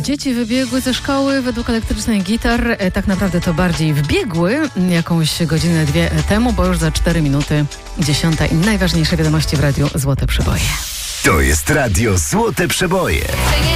Dzieci wybiegły ze szkoły według elektrycznych gitar. Tak naprawdę to bardziej wbiegły jakąś godzinę, dwie temu, bo już za 4 minuty 10 i najważniejsze wiadomości w Radiu Złote Przeboje. To jest Radio Złote Przeboje.